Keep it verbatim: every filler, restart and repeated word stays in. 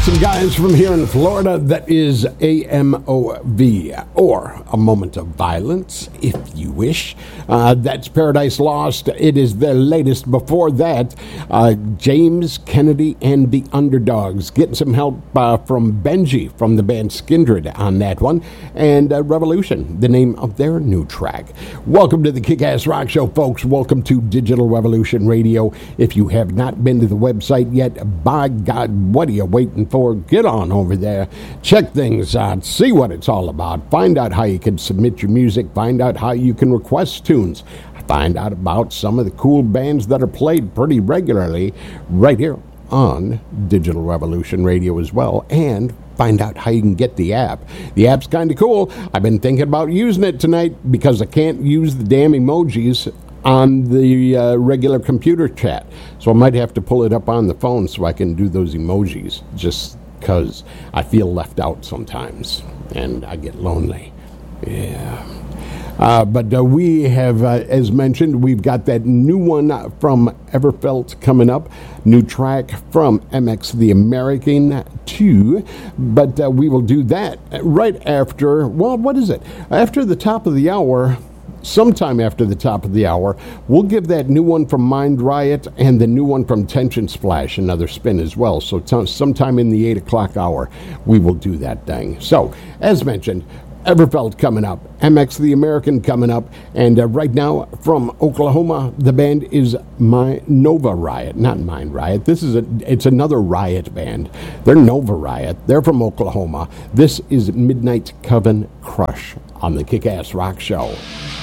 Some guys from here in Florida, that is A M O V, or A Moment of Violence, if you wish. Uh, that's Paradise Lost. It is their latest. Before that, uh, James Kennedy and the Underdogs. Getting some help uh, from Benji from the band Skindred on that one. And uh, Revolution, the name of their new track. Welcome to the Kick-Ass Rock Show, folks. Welcome to Digital Revolution Radio. If you have not been to the website yet, by God, what are you waiting for? Get on over there, check things out, see what it's all about, find out how you can submit your music, find out how you can request tunes, find out about some of the cool bands that are played pretty regularly right here on Digital Revolution Radio as well, and find out how you can get the app. The app's kind of cool. I've been thinking about using it tonight because I can't use the damn emojis on the uh, regular computer chat. So I might have to pull it up on the phone so I can do those emojis, just because I feel left out sometimes and I get lonely. Yeah. Uh, but uh, we have, uh, as mentioned, we've got that new one from Everfelt coming up. New track from M X the American two. But uh, we will do that right after, well, what is it? After the top of the hour. Sometime after the top of the hour, we'll give that new one from Mind Riot and the new one from Tension Splash another spin as well. So t- sometime in the eight o'clock hour, we will do that thing. So, as mentioned, Everfelt coming up, M X the American coming up, and uh, right now from Oklahoma, the band is My Nova Riot, not Mind Riot. This is a, it's another Riot band. They're Nova Riot. They're from Oklahoma. This is Midnight Coven Crush on the Kick-Ass Rock Show.